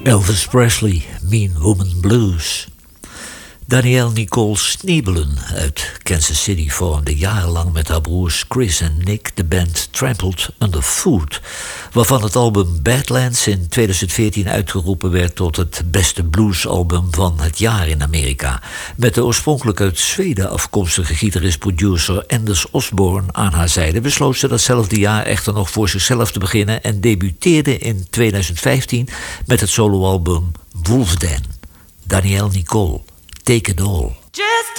Elvis Presley, Mean Woman Blues. Danielle Nicole Sneebelen uit Kansas City vormde jarenlang met haar broers Chris en Nick de band Trampled Underfoot, waarvan het album Badlands in 2014 uitgeroepen werd tot het beste bluesalbum van het jaar in Amerika. Met de oorspronkelijk uit Zweden afkomstige gitarist-producer Anders Osborne aan haar zijde besloot ze datzelfde jaar echter nog voor zichzelf te beginnen en debuteerde in 2015 met het soloalbum Wolfden. Danielle Nicole, Take It All.